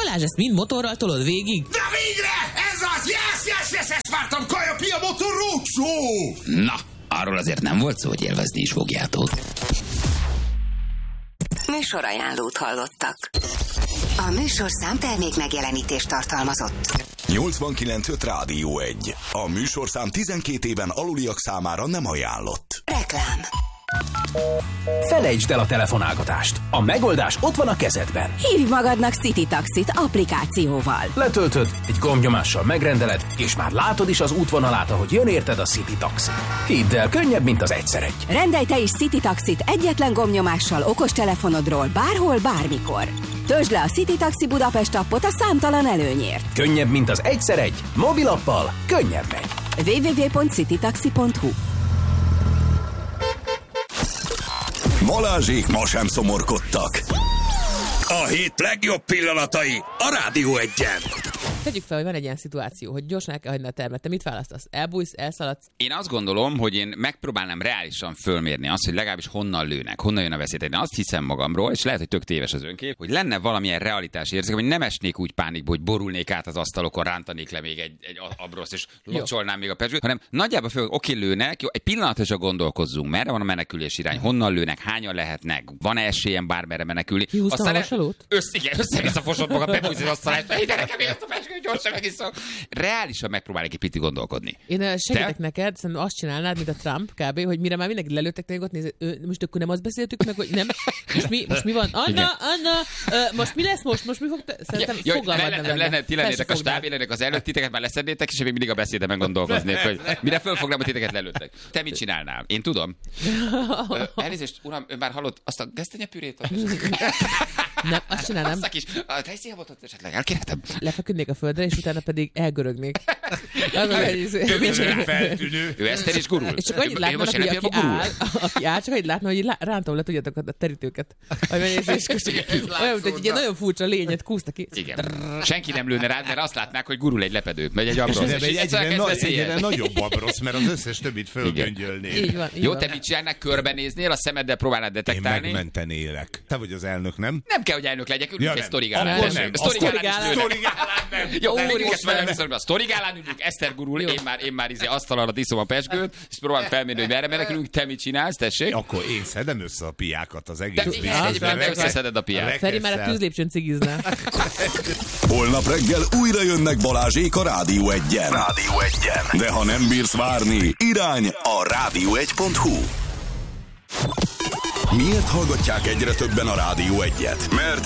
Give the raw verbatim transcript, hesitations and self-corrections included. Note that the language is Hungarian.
Balázs, ezt mind motorral tolod végig? De végre! Ez az! Yes, yes, yes, ezt vártam! Kaja Pia Motor Roadshow! Na, arról azért nem volt szó, hogy élvezni is fogjátok. Műsorajánlót hallottak. A műsorszám termék megjelenítést tartalmazott. nyolcvankilenc öt Rádió egy. A műsorszám tizenkét éven aluliak számára nem ajánlott. Reklám. Felejtsd el a telefonálgatást. A megoldás ott van a kezedben. Hívj magadnak City Taxit applikációval. Letöltöd, egy gombnyomással megrendeled, és már látod is az útvonalát, ahogy jön érted a City Taxi. Hidd el, könnyebb, mint az egyszer egy. Rendelj te is City Taxit egyetlen gombnyomással okostelefonodról bárhol, bármikor. Töltsd le a City Taxi Budapest appot a számtalan előnyért. Könnyebb, mint az egyszer egy. Mobilappal könnyebb megy. double-u double-u double-u pont citytaxi pont hu. Balázsék ma sem szomorkodtak. A hét legjobb pillanatai a Rádió egyen. Tegyük fel, hogy van egy ilyen szituáció, hogy gyorsan el kell hagyni a termet. Te mit választasz? Elbújsz, elszaladsz? Én azt gondolom, hogy én megpróbálnám reálisan fölmérni azt, hogy legalábbis honnan lőnek, honnan jön a veszély. Én azt hiszem magamról, és lehet, hogy tök téves az önkép, hogy lenne valamilyen realitás érzék, hogy nem esnék úgy pánikba, hogy borulnék át az asztalokon, rántanék le még egy, egy abroszt, és locsolnám még a pezsgőt, hanem nagyjából föl, oké, lőnek, jó, egy pillanatra csak gondolkozzunk, merre van a menekülés irány, honnan lőnek, hányan lehetnek, van-e esélyem bármerre menekülni. Aztán a vasalót? Össze, igen, össze-vissza fosod magad, bebújsz az asztalát, ide nekem ért a pezsgőt, gyorsan megiszom. Reálisan megpróbálnék egy picit gondolkodni. Én segítek Te? neked, szerintem azt csinálnád, mint a Trump kb., hogy mire már mindenki lelőttek téged, ott nézed, most akkor nem azt beszéltük meg, hogy nem, most mi, most mi van? Anna, Anna, ö, most mi lesz most? Most mi fog? Te... Szerintem ja, fogalmad nem lenne. lenne. Ti lennétek a stábélenek az előtt, titeket már leszednétek, és én még mindig a beszédemen gondolkoznék, hogy mire fölfognám, hogy titeket lelőttek. Te mit csinálnál? Én tudom. Elnézést, uram, ön már hallott azt a gesztenyepürét? Nem, azt csinálnám. Azt a kis, a tejszínhabotot esetleg elkérhetem? Lefeküdnék a földre, és utána pedig elgörögnék. Az Többször feltűnő. Ő Eszter is gurul. És csak annyit látnának, hogy aki áll, aki áll, csak annyit látna, hogy rántom le, tudjátok, a terítőket. Olyan, hogy egy ilyen nagyon furcsa lényet kúszta ki. Igen. Senki nem lőne rád, mert azt látnák, hogy gurul egy lepedőt, megy egy abrosz. Egyre nagyobb abrosz, mert az összes többit fölgöngyölnél. Jó, te mit csinálnál? Körbenéznél, a szemeddel próbálnád detektálni? Én megmentenélek. Te vagy az elnök, nem? Nem kell, hogy elnök legyek, ülünk egy sztorigálán. Sztorigálán nem. Jó, a sztorigálán ülünk, Eszter gurul, én már, én már izé asztal alatt iszom a pezsgőt, és próbálom felmérni, hogy merre menekülünk, te mit csinálsz, tessék? Akkor én szedem össze a piákat az egész biztos. Egyébként te összeszeded a piát. Feri már a tűzlépcsőn cigizne. Holnap reggel újra jönnek Balázsék a Rádió egyen. Rádió egyen. De ha nem bírsz várni, irány a rádió egy pont hu. Miért hallgatják egyre többen a Rádió egyet? Mert